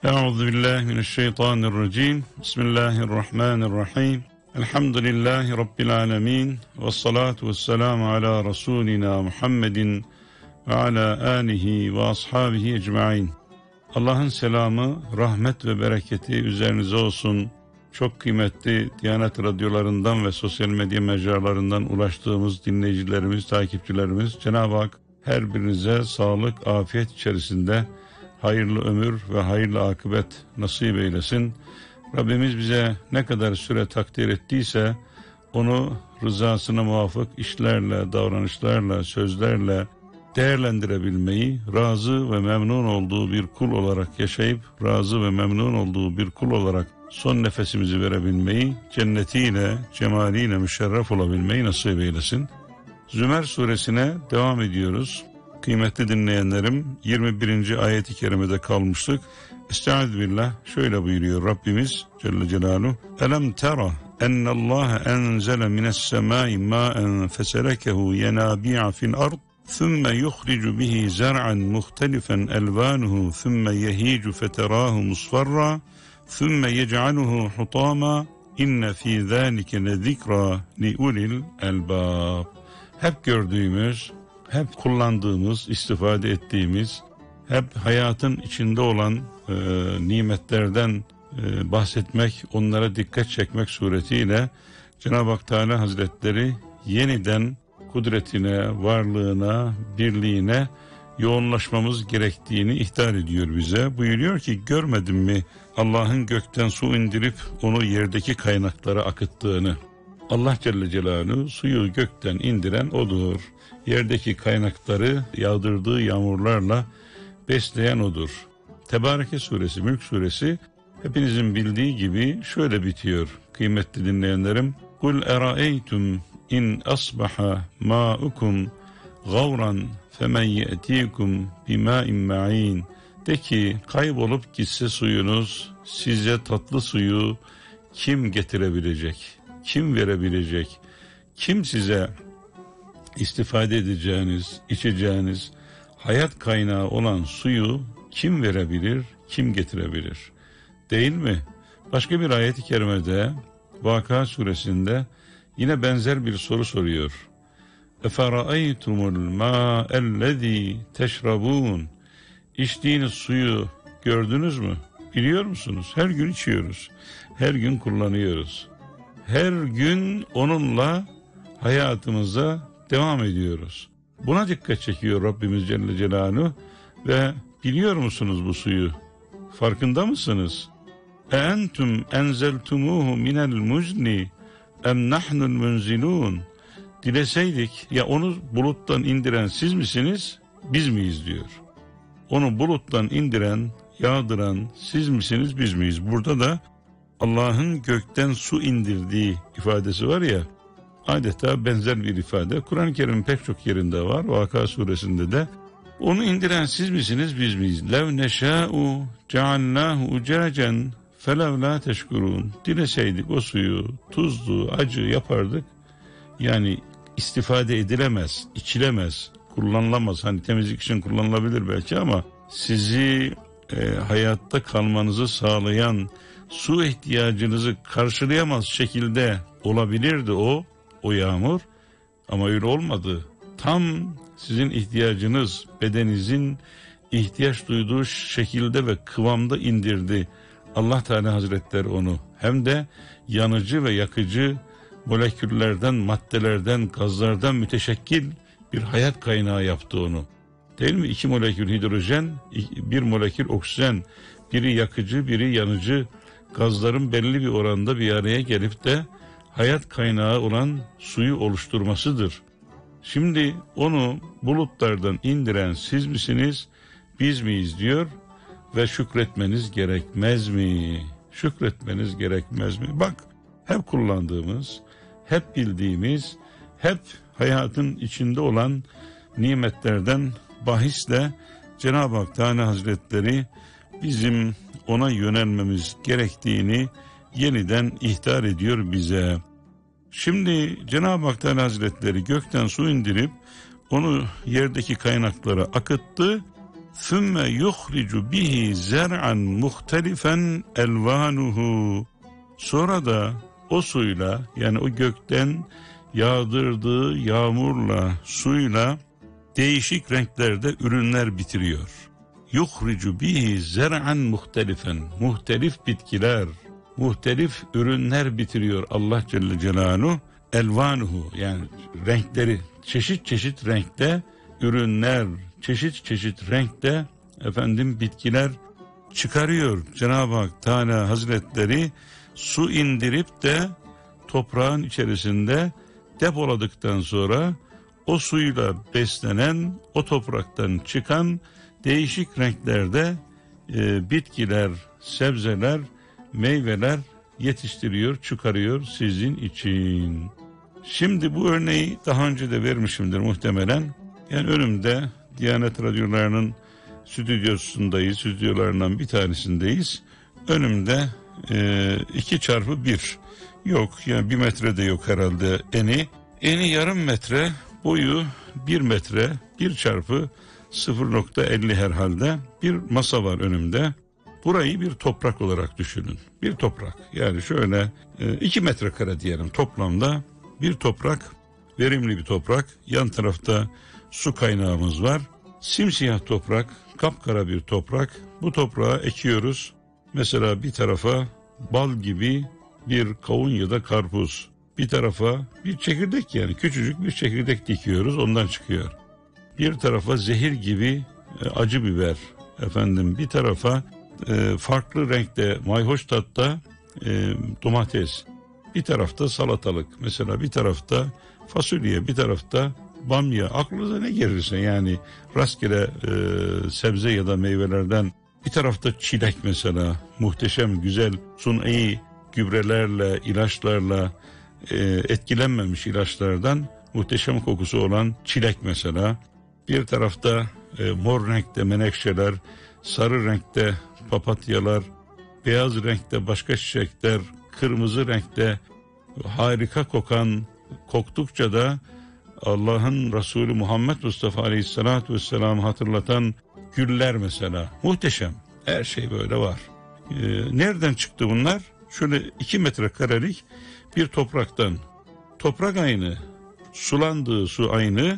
Euzubillahimineşşeytanirracim. Bismillahirrahmanirrahim. Elhamdülillahi Rabbil alemin. Vessalatu vesselamu ala Resulina Muhammedin ve ala alihi ve ashabihi ecmain. Allah'ın selamı, rahmet ve bereketi üzerinize olsun. Çok kıymetli Diyanet radyolarından ve sosyal medya mecralarından ulaştığımız dinleyicilerimiz, takipçilerimiz, Cenab-ı Hak her birinize sağlık, afiyet içerisinde hayırlı ömür ve hayırlı akıbet nasip eylesin. Rabbimiz bize ne kadar süre takdir ettiyse onu rızasına muvafık işlerle, davranışlarla, sözlerle değerlendirebilmeyi, razı ve memnun olduğu bir kul olarak yaşayıp razı ve memnun olduğu bir kul olarak son nefesimizi verebilmeyi, cennetiyle, cemaliyle müşerref olabilmeyi nasip eylesin. Zümer suresine devam ediyoruz. Kıymetli dinleyenlerim, 21. ayet-i kerimede kalmıştık. Estağfirullah, şöyle buyuruyor Rabbimiz Celle Celaluhu. Elem tera ennallâhe enzele mine's-semâi mâen feselekehu yenâbi'a fil ard ثُمَّ يُخْرِجُ بِهِ زَرْعًا مُخْتَلِفًا أَلْوَانُهُ ثُمَّ يَهِيجُ فَتَرَاهُ مُصْفَرًّا ثُمَّ يَجْعَلُهُ حُطَامًا إِنَّ فِي ذَلِكَ لَذِكْرَى لِأُولِي الْأَلْبَابِ. Hep gördüğümüz, hep kullandığımız, istifade ettiğimiz, hep hayatın içinde olan nimetlerden bahsetmek, onlara dikkat çekmek suretiyle Cenab-ı Hak Teala Hazretleri yeniden kudretine, varlığına, birliğine yoğunlaşmamız gerektiğini ihtar ediyor bize. Buyuruyor ki, görmedin mi Allah'ın gökten su indirip onu yerdeki kaynaklara akıttığını? Allah Celle Celaluhu suyu gökten indiren odur. Yerdeki kaynakları yağdırdığı yağmurlarla besleyen odur. Tebareke suresi, Mülk suresi hepinizin bildiği gibi şöyle bitiyor kıymetli dinleyenlerim. Kul eraeytum in asbaha ma'ukum gavran femen ye'tikum bima'in ma'in. De ki, kaybolup gitse suyunuz, size tatlı suyu kim getirebilecek? Kim verebilecek? Kim size istifade edeceğiniz, içeceğiniz hayat kaynağı olan suyu kim verebilir, kim getirebilir? Değil mi? Başka bir ayet-i kerimede, Vakıa suresinde yine benzer bir soru soruyor. Efera'aytumul ma'ellezî teşrabûn. İçtiğiniz suyu gördünüz mü? Biliyor musunuz? Her gün içiyoruz. Her gün kullanıyoruz. Her gün onunla hayatımıza devam ediyoruz. Buna dikkat çekiyor Rabbimiz Celle Celaluhu ve biliyor musunuz bu suyu? Farkında mısınız? Entum enzeltumuhu minel muzni em nahnul munzilun. Dileseydik ya onu buluttan indiren siz misiniz, biz miyiz diyor. Onu buluttan indiren, yağdıran siz misiniz, biz miyiz? Burada da Allah'ın gökten su indirdiği ifadesi var ya, adeta benzer bir ifade. Kur'an-ı Kerim'in pek çok yerinde var. Vakıa suresinde de. Onu indiren siz misiniz, biz miyiz? Lev neşâ'u ceallâhu ucâcen felev lâ teşkurûn. Dileseydik o suyu tuzlu, acı yapardık. Yani istifade edilemez, içilemez, kullanılamaz. Hani temizlik için kullanılabilir belki ama sizi hayatta kalmanızı sağlayan, su ihtiyacınızı karşılayamaz şekilde olabilirdi o yağmur, ama öyle olmadı. Tam sizin ihtiyacınız, bedeninizin ihtiyaç duyduğu şekilde ve kıvamda indirdi Allah Teala Hazretleri onu. Hem de yanıcı ve yakıcı moleküllerden, maddelerden, gazlardan müteşekkil bir hayat kaynağı yaptı onu. Değil mi? 2 molekül hidrojen, 1 molekül oksijen, biri yakıcı, biri yanıcı gazların belli bir oranda bir araya gelip de hayat kaynağı olan suyu oluşturmasıdır. Şimdi onu bulutlardan indiren siz misiniz, biz miyiz diyor ve şükretmeniz gerekmez mi? Şükretmeniz gerekmez mi? Bak, hep kullandığımız, hep bildiğimiz, hep hayatın içinde olan nimetlerden bahisle Cenab-ı Hak Teala Hazretleri bizim ona yönelmemiz gerektiğini yeniden ihtar ediyor bize. Şimdi Cenab-ı Hak Teala Hazretleri gökten su indirip onu yerdeki kaynaklara akıttı ثُمَّ يُخْرِجُ بِهِ زَرْعًا مُخْتَلِفًا اَلْوَانُهُ. Sonra da o suyla, yani o gökten yağdırdığı yağmurla, suyla değişik renklerde ürünler bitiriyor. Yuhricu bihi zer'an muhtelifen. Muhtelif bitkiler, muhtelif ürünler bitiriyor Allah Celle Celaluhu. Elvanuhu, yani renkleri, çeşit çeşit renkte ürünler, çeşit çeşit renkte bitkiler çıkarıyor. Cenab-ı Hak Teala Hazretleri su indirip de toprağın içerisinde depoladıktan sonra o suyla beslenen, o topraktan çıkan değişik renklerde bitkiler, sebzeler, meyveler yetiştiriyor, çıkarıyor sizin için. Şimdi bu örneği daha önce de vermişimdir muhtemelen. Yani önümde Diyanet Radyoları'nın stüdyolarından bir tanesindeyiz. Önümde 2x1 yok, yani 1 metre de yok herhalde eni. Eni yarım metre, boyu 1 metre, 1x0.50 herhalde bir masa var önümde. Burayı bir toprak olarak düşünün. Bir toprak, yani şöyle 2 metrekare diyelim toplamda bir toprak, verimli bir toprak. Yan tarafta su kaynağımız var. Simsiyah toprak, kapkara bir toprak. Bu toprağa ekiyoruz. Mesela bir tarafa bal gibi bir kavun ya da karpuz. Bir tarafa bir çekirdek, yani küçücük bir çekirdek dikiyoruz, ondan çıkıyor. Bir tarafa zehir gibi acı biber. Bir tarafa farklı renkte, mayhoş tatta domates. Bir tarafta salatalık. Mesela bir tarafta fasulye, bir tarafta bamya. Aklınıza ne gelirse, yani rastgele sebze ya da meyvelerden. Bir tarafta çilek mesela. Muhteşem, güzel, suni gübrelerle, ilaçlarla etkilenmemiş ilaçlardan muhteşem kokusu olan çilek mesela. Bir tarafta mor renkte menekşeler, sarı renkte papatyalar, beyaz renkte başka çiçekler, kırmızı renkte harika kokan, koktukça da Allah'ın Resulü Muhammed Mustafa Aleyhisselatü Vesselam'ı hatırlatan güller mesela. Muhteşem. Her şey böyle var. Nereden çıktı bunlar? Şöyle 2 metrekarelik bir topraktan. Toprak aynı, sulandığı su aynı,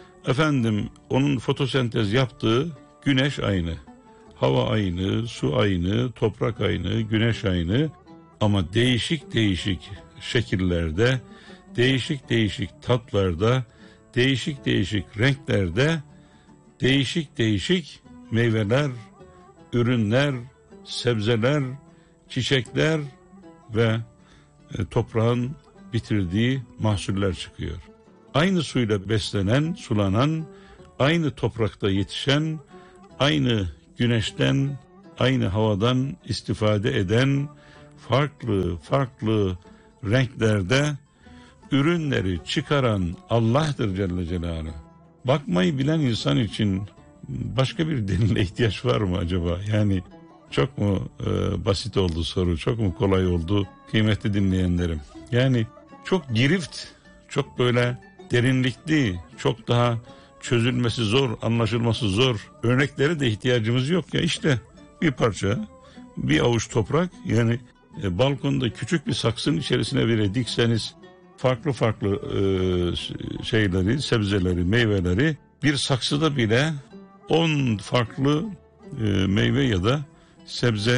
onun fotosentez yaptığı güneş aynı. Hava aynı, su aynı, toprak aynı, güneş aynı. Ama değişik değişik şekillerde, değişik değişik tatlarda, değişik değişik renklerde, değişik değişik meyveler, ürünler, sebzeler, çiçekler ve toprağın bitirdiği mahsuller çıkıyor. Aynı suyla beslenen, sulanan, aynı toprakta yetişen, aynı güneşten, aynı havadan istifade eden farklı farklı renklerde ürünleri çıkaran Allah'tır Celle Celaluhu. Bakmayı bilen insan için başka bir delile ihtiyaç var mı acaba? Yani çok mu basit oldu soru, çok mu kolay oldu kıymetli dinleyenlerim? Yani çok girift, çok böyle derinlikli, çok daha çözülmesi zor, anlaşılması zor örneklere de ihtiyacımız yok ya. İşte bir parça, bir avuç toprak, yani balkonda küçük bir saksının içerisine bile dikseniz farklı farklı şeyleri, sebzeleri, meyveleri, bir saksıda bile 10 farklı meyve ya da sebze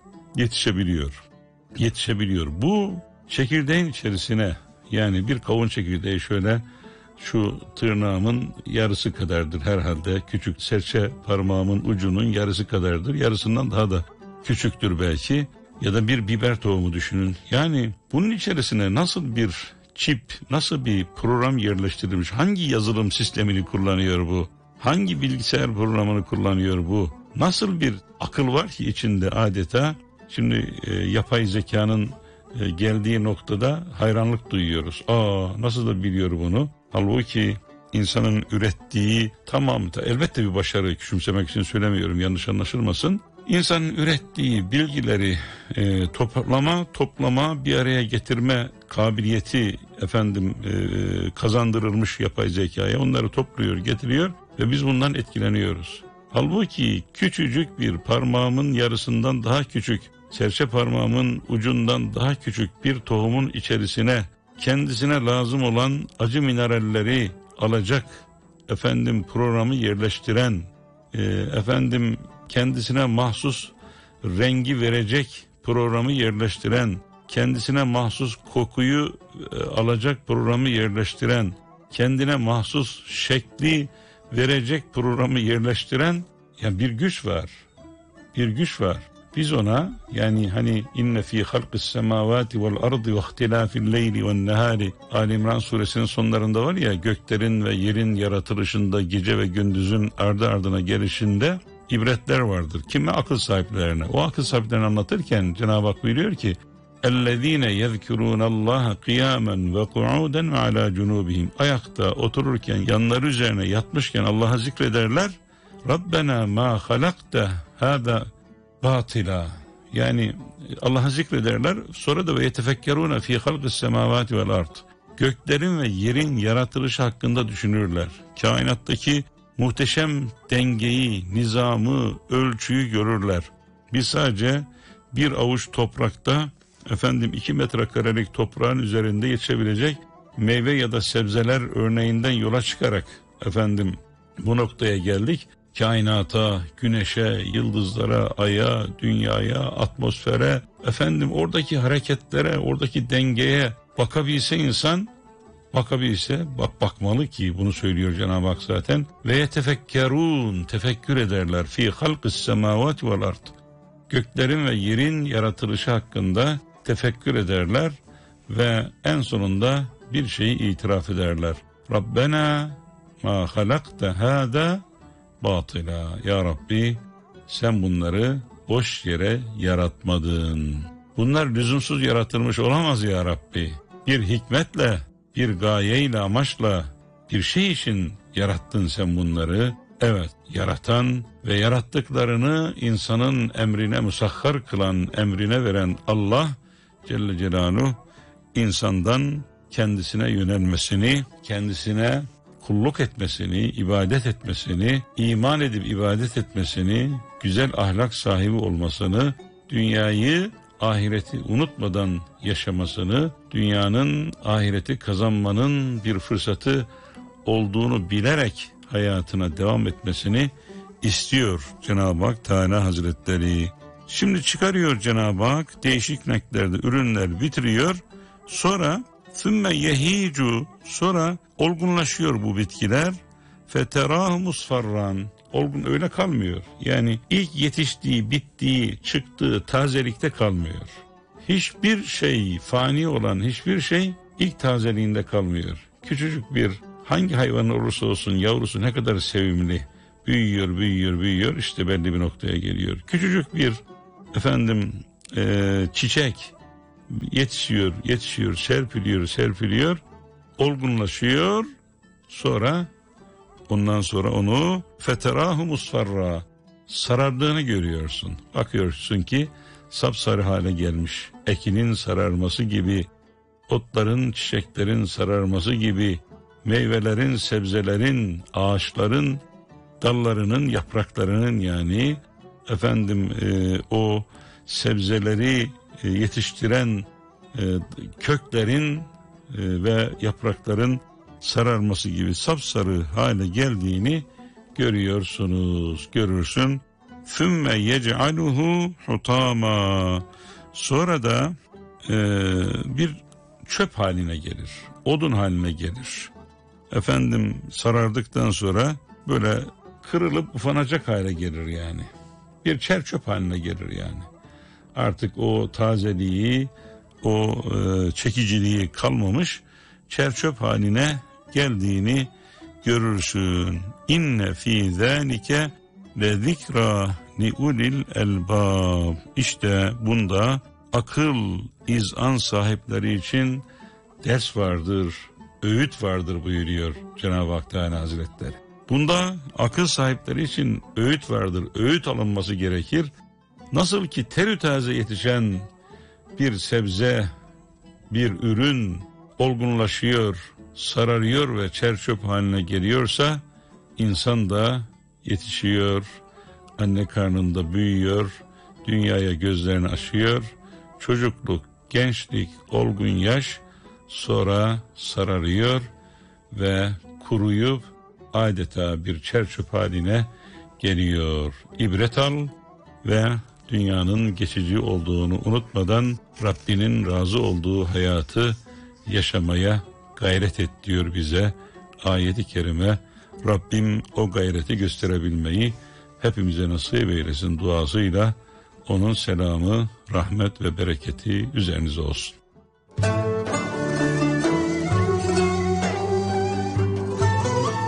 yetişebiliyor. Bu çekirdeğin içerisine, yani bir kavun çekirdeği şöyle şu tırnağımın yarısı kadardır herhalde. Küçük serçe parmağımın ucunun yarısı kadardır. Yarısından daha da küçüktür belki. Ya da bir biber tohumu düşünün. Yani bunun içerisine nasıl bir çip, nasıl bir program yerleştirilmiş? Hangi yazılım sistemini kullanıyor bu? Hangi bilgisayar programını kullanıyor bu? Nasıl bir akıl var ki içinde adeta? Şimdi yapay zekanın geldiği noktada hayranlık duyuyoruz. Nasıl da biliyor bunu? Halbuki insanın ürettiği elbette bir başarı, küçümsemek için söylemiyorum, yanlış anlaşılmasın. İnsanın ürettiği bilgileri toplama, bir araya getirme kabiliyeti kazandırılmış yapay zekaya. Onları topluyor, getiriyor ve biz bundan etkileniyoruz. Halbuki küçücük bir parmağımın yarısından daha küçük, serçe parmağımın ucundan daha küçük bir tohumun içerisine kendisine lazım olan acı mineralleri alacak programı yerleştiren, kendisine mahsus rengi verecek programı yerleştiren, kendisine mahsus kokuyu alacak programı yerleştiren, kendine mahsus şekli verecek programı yerleştiren bir güç var. Bir güç var. Biz ona hani inne fi halqis semavati vel ardı ve ihtilafil leyli ven nehari, Ali İmran suresinin sonlarında var ya, göklerin ve yerin yaratılışında, gece ve gündüzün ardı ardına gelişinde ibretler vardır. Kime? Akıl sahiplerine. O akıl sahiplerini anlatırken Cenab-ı Hak buyuruyor ki اَلَّذ۪ينَ يَذْكُرُونَ اللّٰهَ قِيَامًا وَقُعُودًا وَعَلَى جُنُوبِهِمْ. Ayakta otururken, yanları üzerine yatmışken Allah'ı zikrederler. Rabbena ma halakte hâdâ batila. Yani Allah'ı zikrederler. Sonra da ve yetefekkerûne fî halqis semâvâti vel ard. Göklerin ve yerin yaratılışı hakkında düşünürler. Kainattaki muhteşem dengeyi, nizamı, ölçüyü görürler. Biz sadece bir avuç toprakta 2 metrekarelik toprağın üzerinde yetişebilecek meyve ya da sebzeler örneğinden yola çıkarak bu noktaya geldik. Kainata, güneşe, yıldızlara, aya, dünyaya, atmosfere, oradaki hareketlere, oradaki dengeye bakabilse insan, bakmalı ki bunu söylüyor Cenab-ı Hak zaten. Ve yetefekkerûn, tefekkür ederler fi halqis semâvâti vel ard. Göklerin ve yerin yaratılışı hakkında tefekkür ederler ve en sonunda bir şeyi itiraf ederler. Rabbena ma halakte hâdâ batila. Ya Rabbi, sen bunları boş yere yaratmadın. Bunlar lüzumsuz yaratılmış olamaz ya Rabbi. Bir hikmetle, bir gayeyle, amaçla, bir şey için yarattın sen bunları. Evet, yaratan ve yarattıklarını insanın emrine musahhar kılan, emrine veren Allah Celle Celaluhu insandan kendisine yönelmesini, kendisine kulluk etmesini, ibadet etmesini, iman edip ibadet etmesini, güzel ahlak sahibi olmasını, dünyayı, ahireti unutmadan yaşamasını, dünyanın ahireti kazanmanın bir fırsatı olduğunu bilerek hayatına devam etmesini istiyor Cenab-ı Hak Teala Hazretleri. Şimdi çıkarıyor Cenab-ı Hak, değişik renklerde ürünler bitiriyor. Sonra ثُمَّ يَه۪يجُ, sonra olgunlaşıyor bu bitkiler. فَتَرَاهُ مُصْفَرًّا, olgun öyle kalmıyor. Yani ilk yetiştiği, bittiği, çıktığı tazelikte kalmıyor. Hiçbir şey, fani olan hiçbir şey ilk tazeliğinde kalmıyor. Küçücük bir, hangi hayvan olursa olsun yavrusu ne kadar sevimli, büyüyor, işte belli bir noktaya geliyor. Küçücük bir çiçek yetişiyor, serpiliyor, olgunlaşıyor. Ondan sonra onu feterahu musfarra, sarardığını görüyorsun. Bakıyorsun ki sapsarı hale gelmiş. Ekinin sararması gibi, otların, çiçeklerin sararması gibi, meyvelerin, sebzelerin, ağaçların, dallarının, yapraklarının o sebzeleri yetiştiren köklerin ve yaprakların sararması gibi sapsarı hale geldiğini görürsün. ثُمَّ يَجْعَلُهُ حُطَامًا, sonra da bir çöp haline gelir, odun haline gelir. Sarardıktan sonra böyle kırılıp ufanacak hale gelir yani. Bir çerçöp haline gelir yani. Artık o tazeliği, o çekiciliği kalmamış, çerçöp haline geldiğini görürsün. İnne fî zâlike le zikra li ulil elbab. İşte bunda akıl, izan sahipleri için ders vardır, öğüt vardır buyuruyor Cenab-ı Hak Teala Hazretleri. Bunda akıl sahipleri için öğüt vardır, öğüt alınması gerekir. Nasıl ki terü taze yetişen bir sebze, bir ürün olgunlaşıyor, sararıyor ve çerçöp haline geliyorsa, insan da yetişiyor, anne karnında büyüyor, dünyaya gözlerini açıyor, çocukluk, gençlik, olgun yaş sonra sararıyor ve kuruyup adeta bir çerçöp haline geliyor. İbret al ve dünyanın geçici olduğunu unutmadan Rabbinin razı olduğu hayatı yaşamaya gayret et diyor bize ayet-i kerime. Rabbim o gayreti gösterebilmeyi hepimize nasip eylesin duasıyla. Onun selamı, rahmet ve bereketi üzerinize olsun.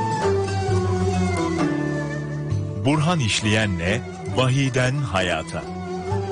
Burhan İşleyen'le Vahiyden Hayata.